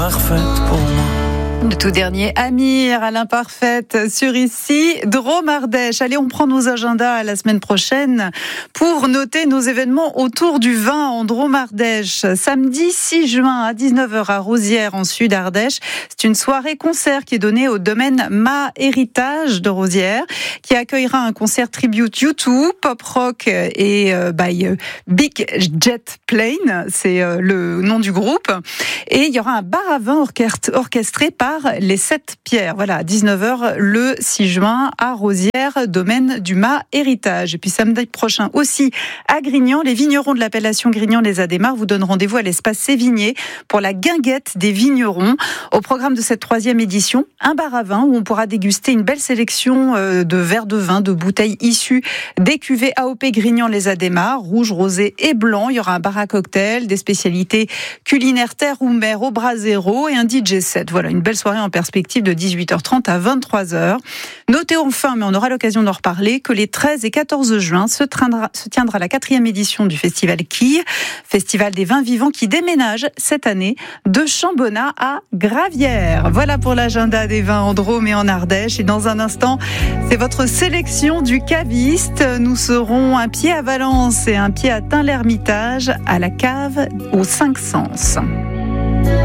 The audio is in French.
Parfaite pour moi. Le tout dernier, Amir, à l'imparfaite, sur ici, Drôme-Ardèche. Allez, on prend nos agendas à la semaine prochaine pour noter nos événements autour du vin en Drôme-Ardèche. Samedi 6 juin à 19h à Rosières, en Sud-Ardèche. C'est une soirée-concert qui est donnée au domaine Ma Héritage de Rosières, qui accueillera un concert tribute U2, pop rock et by Big Jet Plane, c'est le nom du groupe. Et il y aura un bar à vin orchestré par les 7 Pierres. Voilà, à 19h le 6 juin à Rosières, domaine du Ma Héritage. Et puis samedi prochain aussi à Grignan, les vignerons de l'appellation Grignan-les-Adémars vous donnent rendez-vous à l'espace Sévigné pour la guinguette des vignerons. Au programme de cette 3e édition, un bar à vin où on pourra déguster une belle sélection de verres de vin, de bouteilles issues des cuvées AOP Grignan-les-Adémars, rouge, rosé et blanc. Il y aura un bar à cocktail, des spécialités culinaires terre ou mer au brasero et un DJ set. Voilà, une belle soirée en perspective de 18h30 à 23h. Notez enfin, mais on aura l'occasion d'en reparler, que les 13 et 14 juin se tiendra la 4e édition du festival Quille, festival des vins vivants qui déménage cette année de Chambonnat à Gravières. Voilà pour l'agenda des vins en Drôme et en Ardèche. Et dans un instant, c'est votre sélection du caviste. Nous serons un pied à Valence et un pied à Tain-l'Hermitage, à la cave aux 5 Sens.